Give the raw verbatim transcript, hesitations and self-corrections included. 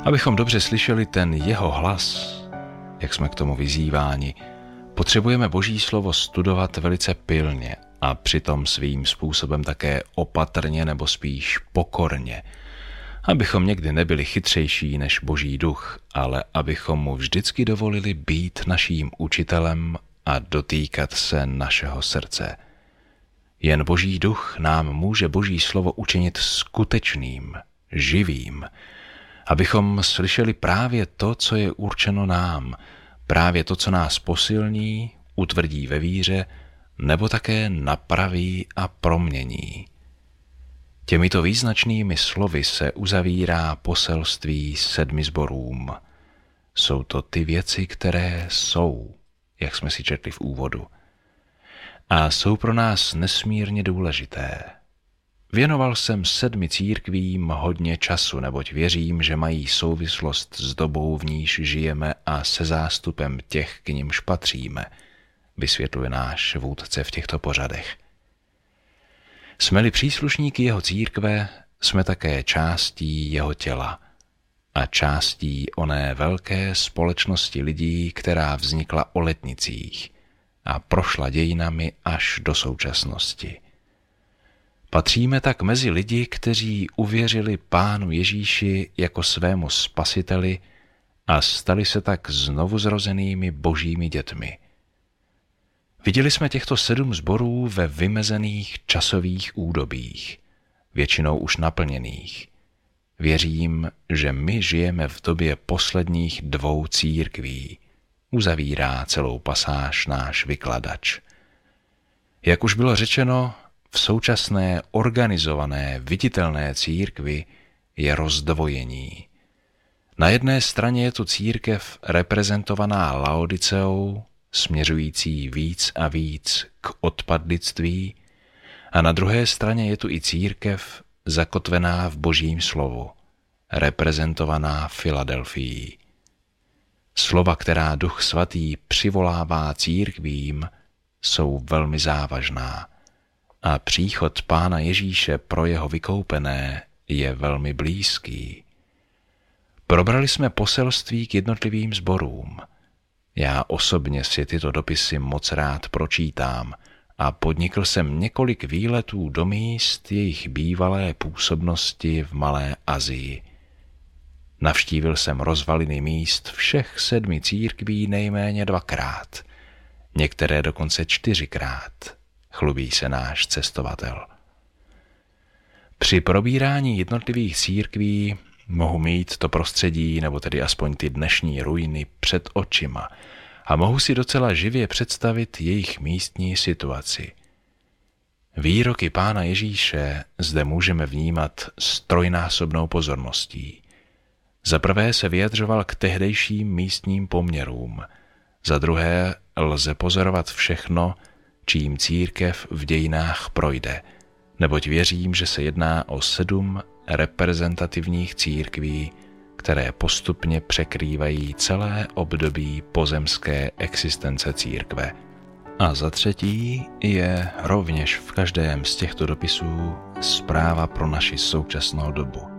Abychom dobře slyšeli ten jeho hlas, jak jsme k tomu vyzýváni, potřebujeme Boží slovo studovat velice pilně a přitom svým způsobem také opatrně nebo spíš pokorně, abychom někdy nebyli chytřejší než Boží duch, ale abychom mu vždycky dovolili být naším učitelem a dotýkat se našeho srdce. Jen Boží duch nám může Boží slovo učinit skutečným, živým, abychom slyšeli právě to, co je určeno nám, právě to, co nás posilní, utvrdí ve víře, nebo také napraví a promění. Těmito význačnými slovy se uzavírá poselství sedmi sborům. Jsou to ty věci, které jsou, jak jsme si četli v úvodu, a jsou pro nás nesmírně důležité. Věnoval jsem sedmi církvím hodně času, neboť věřím, že mají souvislost s dobou, v níž žijeme a se zástupem těch, k nimž patříme, vysvětluje náš vůdce v těchto pořadech. Jsme-li příslušníky jeho církve, jsme také částí jeho těla a částí oné velké společnosti lidí, která vznikla o letnicích a prošla dějinami až do současnosti. Patříme tak mezi lidi, kteří uvěřili Pánu Ježíši jako svému spasiteli a stali se tak znovuzrozenými božími dětmi. Viděli jsme těchto sedm sborů ve vymezených časových údobích, většinou už naplněných. Věřím, že my žijeme v době posledních dvou církví, uzavírá celou pasáž náš vykladač. Jak už bylo řečeno, v současné organizované, viditelné církvi je rozdvojení. Na jedné straně je tu církev reprezentovaná Laodiceou, směřující víc a víc k odpadlictví, a na druhé straně je tu i církev zakotvená v Božím slovu, reprezentovaná Filadelfií. Slova, která Duch Svatý přivolává církvím, jsou velmi závažná a příchod Pána Ježíše pro jeho vykoupené je velmi blízký. Probrali jsme poselství k jednotlivým sborům. Já osobně si tyto dopisy moc rád pročítám a podnikl jsem několik výletů do míst jejich bývalé působnosti v Malé Asii. Navštívil jsem rozvaliny míst všech sedmi církví nejméně dvakrát, některé dokonce čtyřikrát, chlubí se náš cestovatel. Při probírání jednotlivých církví mohu mít to prostředí, nebo tedy aspoň ty dnešní ruiny, před očima a mohu si docela živě představit jejich místní situaci. Výroky Pána Ježíše zde můžeme vnímat s trojnásobnou pozorností. Za prvé se vyjadřoval k tehdejším místním poměrům, za druhé lze pozorovat všechno, čím církev v dějinách projde, neboť věřím, že se jedná o sedm reprezentativních církví, které postupně překrývají celé období pozemské existence církve. A za třetí je rovněž v každém z těchto dopisů zpráva pro naši současnou dobu.